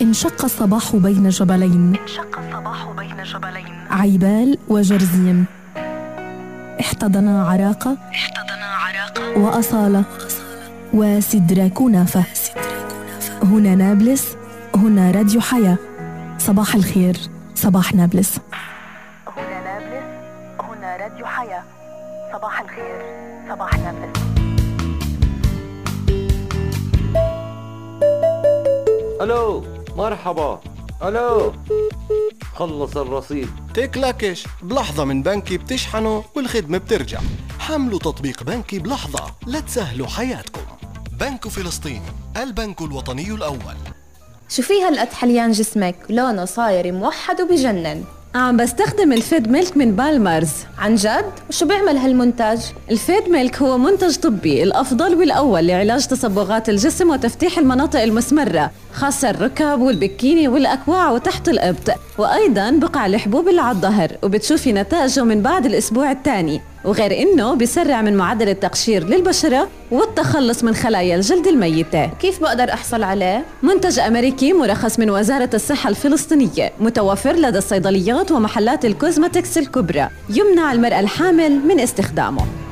انشق الصباح بين جبلين، عيبال وجرزيم، احتضنا عراقة وأصالة وسدرة كنافة. هنا نابلس، هنا راديو حياة. صباح الخير، صباح نابلس. هنا نابلس، هنا راديو حياة. صباح الخير، صباح نابلس. الو، مرحبا. الو، خلص الرصيد. تكلكش بلحظة من بنكي بتشحنوا والخدمة بترجع. حملوا تطبيق بنكي بلحظة لتسهلوا حياتكم. بنك فلسطين، البنك الوطني الأول. شو في هالقد حليان جسمك؟ لونه صاير موحد وبجنن. عم بستخدم الفيد ميلك من بالمرز. عن جد؟ وشو بيعمل هالمنتج؟ الفيد ميلك هو منتج طبي الأفضل والأول لعلاج تصبغات الجسم وتفتيح المناطق المسمرة، خاصة الركب والبكيني والأكواع وتحت الإبط، وأيضاً بقع الحبوب اللي على الظهر، وبتشوفي نتائجه من بعد الأسبوع الثاني. وغير إنه بيسرع من معدل التقشير للبشرة والتخلص من خلايا الجلد الميتة. كيف بقدر أحصل عليه؟ منتج أمريكي مرخص من وزارة الصحة الفلسطينية، متوفر لدى الصيدليات ومحلات الكوزماتكس الكبرى، يمنع المرأة الحامل من استخدامه.